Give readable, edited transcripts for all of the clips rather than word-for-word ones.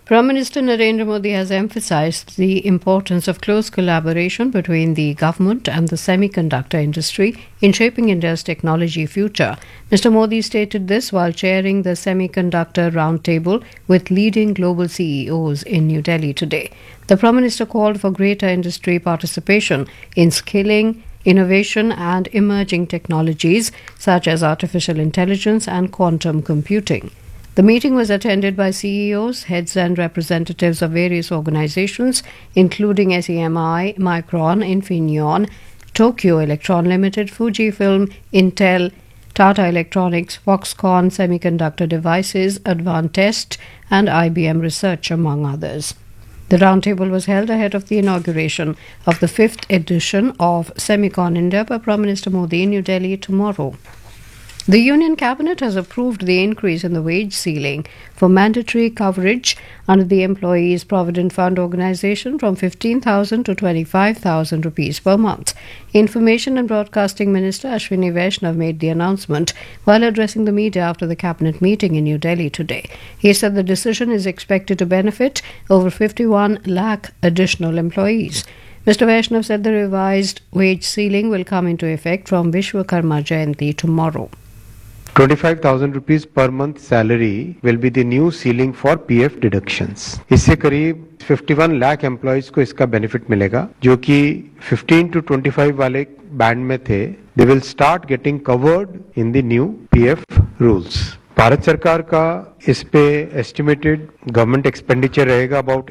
Prime Minister Narendra Modi has emphasized the importance of close collaboration between the government and the semiconductor industry in shaping India's technology future. Mr. Modi stated this while chairing the Semiconductor Roundtable with leading global CEOs in New Delhi today. The Prime Minister called for greater industry participation in skilling, innovation and emerging technologies such as artificial intelligence and quantum computing. The meeting was attended by CEOs, heads and representatives of various organizations, including SEMI, Micron, Infineon, Tokyo Electron Limited, Fujifilm, Intel, Tata Electronics, Foxconn Semiconductor Devices, Advantest, and IBM Research, among others. The roundtable was held ahead of the inauguration of the 5th edition of Semicon India by Prime Minister Modi in New Delhi tomorrow. The Union Cabinet has approved the increase in the wage ceiling for mandatory coverage under the Employees Provident Fund Organisation from 15,000 to 25,000 rupees per month. Information and Broadcasting Minister Ashwini Vaishnav made the announcement while addressing the media after the Cabinet meeting in New Delhi today. He said the decision is expected to benefit over 51 lakh additional employees. Mr. Vaishnav said the revised wage ceiling will come into effect from Vishwakarma Jayanti tomorrow. 25,000 rupees per month salary will be the new ceiling for PF deductions. इससे करीब 51 lakh employees को इसका benefit मिलेगा जो कि 15 to 25 वाले band में थे. They will start getting covered in the new PF rules. Bharat सरकार का इस पे एस्टिमेटेड गवर्नमेंट एक्सपेंडिचर रहेगा about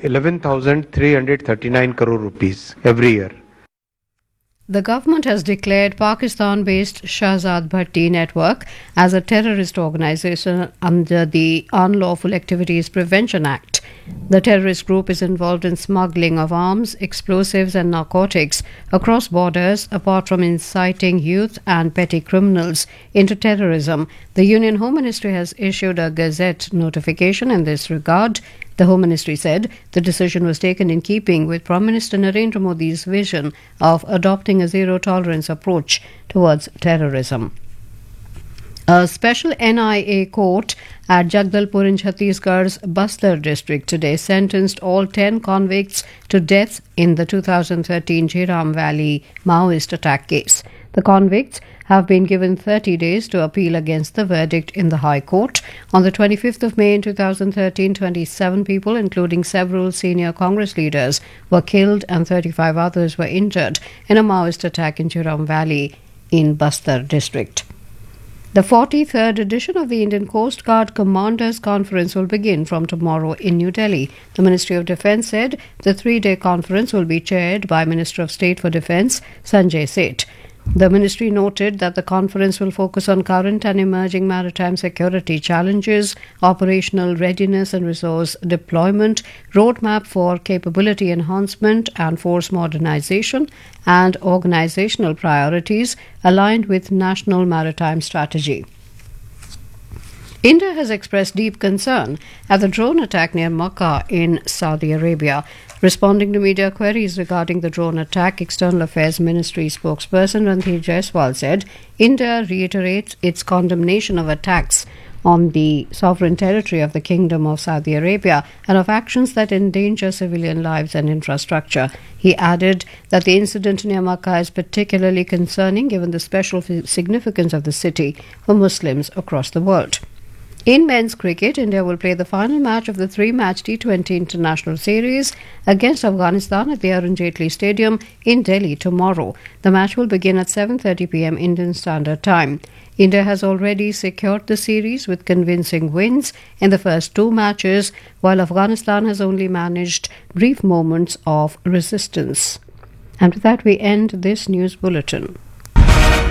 11,339 crore rupees every year. The government has declared Pakistan-based Shahzad Bhatti Network as a terrorist organization under the Unlawful Activities Prevention Act. The terrorist group is involved in smuggling of arms, explosives and narcotics across borders, apart from inciting youth and petty criminals into terrorism. The Union Home Ministry has issued a Gazette notification in this regard. The Home Ministry said the decision was taken in keeping with Prime Minister Narendra Modi's vision of adopting a zero-tolerance approach towards terrorism. A special NIA court at Jagdalpur in Chhattisgarh's Bastar district today sentenced all 10 convicts to death in the 2013 Jhiram Valley Maoist attack case. The convicts have been given 30 days to appeal against the verdict in the High Court. On the 25th of May in 2013, 27 people, including several senior Congress leaders, were killed and 35 others were injured in a Maoist attack in Jhiram Valley in Bastar district. The 43rd edition of the Indian Coast Guard Commanders Conference will begin from tomorrow in New Delhi. The Ministry of Defence said the 3-day conference will be chaired by Minister of State for Defence Sanjay Seth. The ministry noted that the conference will focus on current and emerging maritime security challenges, operational readiness and resource deployment, roadmap for capability enhancement and force modernization, and organizational priorities aligned with national maritime strategy. India has expressed deep concern at the drone attack near Makkah in Saudi Arabia. Responding to media queries regarding the drone attack, External Affairs Ministry spokesperson Ranveer Jaiswal said India reiterates its condemnation of attacks on the sovereign territory of the Kingdom of Saudi Arabia and of actions that endanger civilian lives and infrastructure. He added that the incident near Makkah is particularly concerning given the special significance of the city for Muslims across the world. In men's cricket, India will play the final match of the 3-match T20 International Series against Afghanistan at the Arun Jaitley Stadium in Delhi tomorrow. The match will begin at 7:30 p.m. Indian Standard Time. India has already secured the series with convincing wins in the first 2 matches, while Afghanistan has only managed brief moments of resistance. And with that, we end this news bulletin.